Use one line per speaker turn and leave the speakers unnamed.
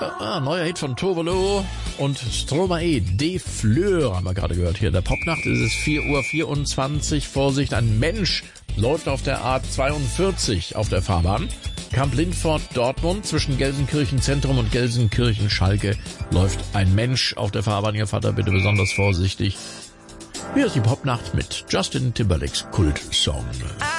Neuer Hit von Tovolo und Stromae, Des Fleurs, haben wir gerade gehört hier. Der Popnacht ist es 4:24 Uhr. Vorsicht, ein Mensch läuft auf der A42 auf der Fahrbahn. Kamp-Lindfort, Dortmund, zwischen Gelsenkirchen Zentrum und Gelsenkirchen Schalke läuft ein Mensch auf der Fahrbahn. Ihr Vater bitte besonders vorsichtig. Hier ist die Popnacht mit Justin Timberlakes Kultsong.